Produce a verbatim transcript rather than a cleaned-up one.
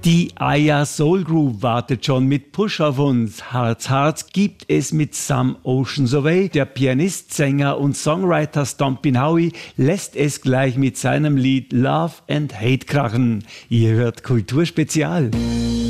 Die Aya Soul Group wartet schon mit Push auf uns. Harz Harz gibt es mit Some Oceans Away. Der Pianist, Sänger und Songwriter Stompin' Howie lässt es gleich mit seinem Lied Love and Hate krachen. Ihr hört Kulturspezial.